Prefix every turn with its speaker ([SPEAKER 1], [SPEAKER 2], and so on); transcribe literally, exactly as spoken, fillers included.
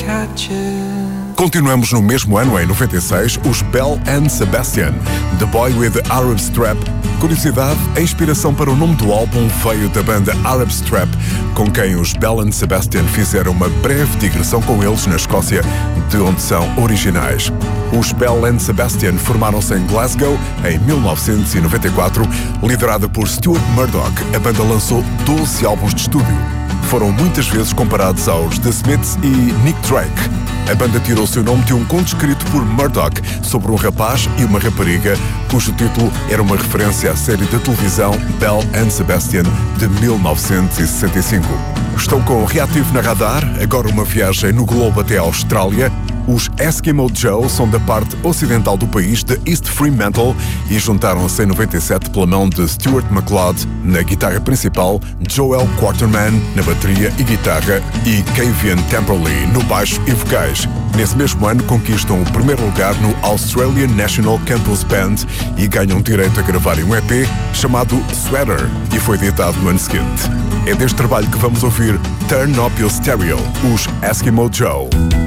[SPEAKER 1] Continuamos no mesmo ano, em noventa e seis, os Belle and Sebastian, The Boy with the Arab Strap. Curiosidade, a inspiração para o nome do álbum veio da banda Arab Strap, com quem os Belle and Sebastian fizeram uma breve digressão com eles na Escócia, de onde são originais. Os Belle and Sebastian formaram-se em Glasgow em mil novecentos e noventa e quatro, liderada por Stuart Murdoch. A banda lançou doze álbuns de estúdio. Foram muitas vezes comparados aos The Smiths e Nick Drake. A banda tirou seu nome de um conto escrito por Murdoch sobre um rapaz e uma rapariga, cujo título era uma referência à série de televisão Belle and Sebastian de mil novecentos e sessenta e cinco. Estão com o Reativo na radar, agora uma viagem no globo até a Austrália. Os Eskimo Joe são da parte ocidental do país, de East Fremantle, e juntaram-se em noventa e sete pela mão de Stuart McLeod na guitarra principal, Joel Quarterman na bateria e guitarra e Kavian Temperley no baixo e vocais. Nesse mesmo ano conquistam o primeiro lugar no Australian National Campus Band e ganham direito a gravarem um E P chamado Sweater, e foi editado no ano seguinte. É deste trabalho que vamos ouvir Turn Up Your Stereo, os Eskimo Joe.